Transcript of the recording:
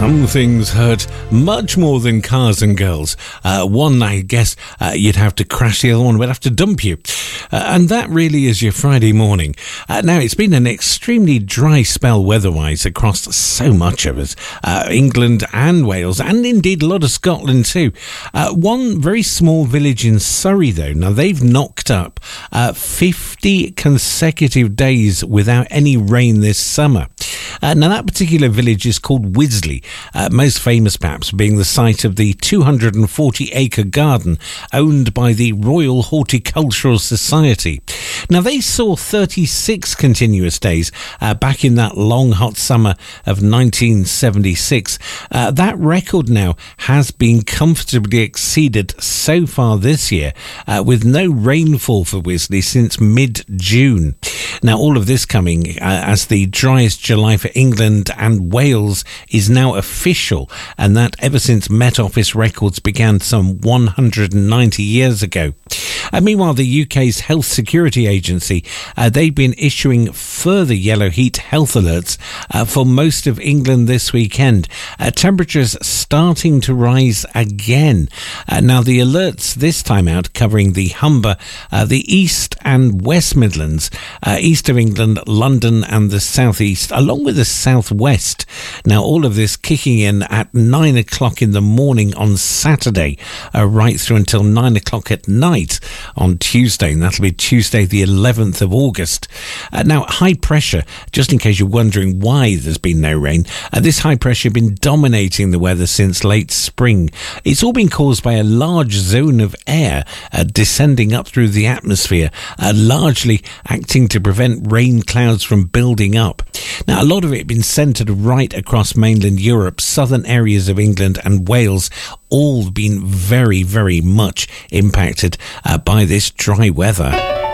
Some things hurt much more than cars and girls. One, I guess, you'd have to crash, the other one would have to dump you. And that really is your Friday morning. Now, it's been an extremely dry spell weather-wise across so much of us. England and Wales, and indeed a lot of Scotland too. One very small village in Surrey, though, now they've knocked up 50 consecutive days without any rain this summer. Now, that particular village is called Wisley, most famous perhaps being the site of the 240-acre garden owned by the Royal Horticultural Society. Now, they saw 36 continuous days back in that long, hot summer of 1976. That record now has been comfortably exceeded so far this year, with no rainfall for Wisley since mid-June. Now, all of this coming as the driest July for England and Wales is now official, and that ever since Met Office records began some 190 years ago. Meanwhile, the UK's Health Security Agency, they've been issuing further yellow heat health alerts for most of England this weekend. Temperatures starting to rise again. Now, the alerts this time out covering the Humber, the East and West Midlands, East of England, London and the South East, along with the South West. Now, all of this kicking in at 9 o'clock in the morning on Saturday, right through until 9 o'clock at night on Tuesday, and that'll be Tuesday the 11th of August. Now, high pressure, just in case you're wondering why there's been no rain, this high pressure has been dominating the weather since late spring. It's all been caused by a large zone of air descending up through the atmosphere, largely acting to prevent rain clouds from building up. Now, a lot of it been centred right across mainland Europe, southern areas of England and Wales, all been very, very much impacted by this dry weather.